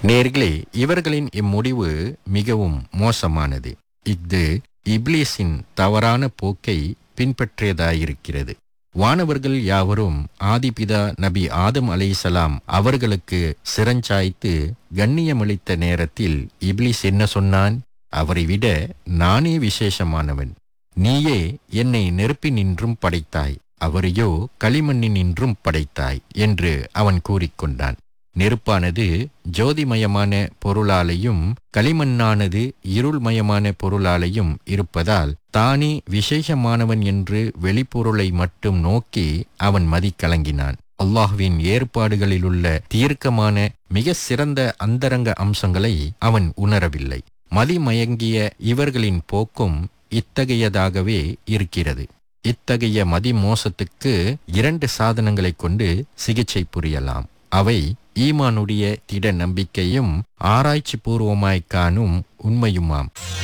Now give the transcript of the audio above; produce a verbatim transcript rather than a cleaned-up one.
நேர்களே, இவர்களின் இம்முடிவு மிகவும் மோசமானது. இஃது இப்லீஸின் தவறான போக்கை பின்பற்றியதாயிருக்கிறது. வானவர்கள் யாவரும் ஆதிபிதா நபி ஆதம் அலைஹிஸ்ஸலாம் அவர்களுக்கு சிரஞ்சாய்த்து கண்ணியமளித்த நேரத்தில் இப்லீஸ் என்ன சொன்னான்? அவரை விட நானே விசேஷமானவன். நீயே என்னை நெருப்பினின்றும் படைத்தாய், அவரையோ களிமண்ணினின்றும் படைத்தாய் என்று அவன் கூறிக்கொண்டான். நெருப்பானது ஜோதிமயமான பொருளாலையும் களிமண்ணானது இருள்மயமான பொருளாலையும் இருப்பதால் தானே விசேஷமானவன் என்று வெளிப்பொருளை மட்டும் நோக்கி அவன் மதிக்கலங்கினான். அல்லாஹ்வின் ஏற்பாடுகளிலுள்ள தீர்க்கமான மிக சிறந்த அந்தரங்க அம்சங்களை அவன் உணரவில்லை. மதிமயங்கிய இவர்களின் போக்கும் இத்தகையதாகவே இருக்கிறது. இத்தகைய மதிமோசத்துக்கு இரண்டு சாதனங்களை கொண்டு சிகிச்சை புரியலாம். அவை ஈமானுடைய திட நம்பிக்கையும் ஆராய்ச்சி பூர்வமாய் காணும் உண்மையுமாம்.